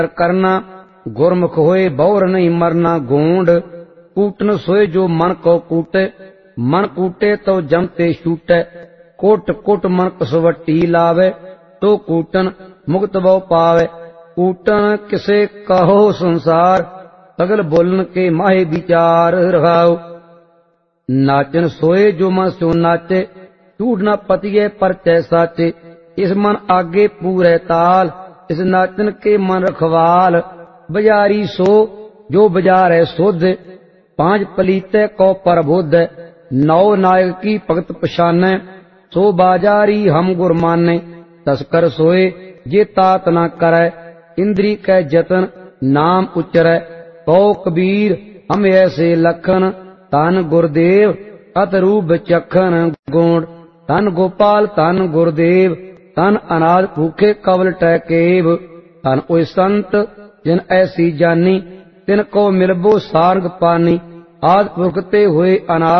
करना, गुरमुख होए बहुर नहीं मरना गोंड। कूटन सोए जो मन को कूटे, मन कूटे तो जमते छूटे। कोट कोट मन कसवटी लावे, तो कूटन मुक्त बहु पावे। कूटन किसे कहो संसार, सगल बोलन के माहे विचार रहाओ। नाचन सोए जो मन सो नाचे, झूठ न पतिये परचय साचे। इस मन आगे पूरे ताल, इस नाचन के मन रखवाल। बजारी सो जो बजारे सुध, पांच पलीते को प्रबुद्ध। नौ नायक की भगत पछाने, सो बाजारी हम गुर माने। तस्कर सोए जे तात न करे, इंद्री कै जतन नाम उच्चरै। कहो कबीर हम ऐसे लखन, धन गुरुदेव अत रूप चखन गोंड। धन गोपाल धन गुरुदेव, धन अनाथ भूखे कवल टैकेव। धन ओय संत जिन ऐसी जानी, तिन को मिलबो सारंग पानी। आद पुरख ते हुए अनाथ